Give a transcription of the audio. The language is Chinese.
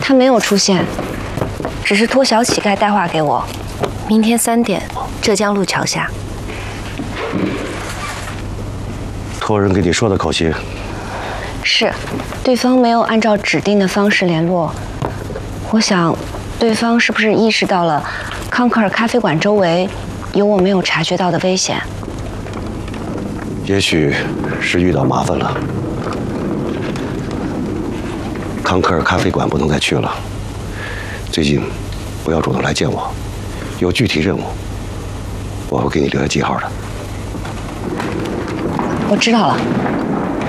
他没有出现，只是托小乞丐带话给我，明天3点，浙江路桥下。 托人给你说的口信？ 是，对方没有按照指定的方式联络。我想，对方是不是意识到了康克尔咖啡馆周围有我没有察觉到的危险？ 也许是遇到麻烦了。康克尔咖啡馆不能再去了。最近不要主动来见我，有具体任务，我会给你留下记号的。 我知道了。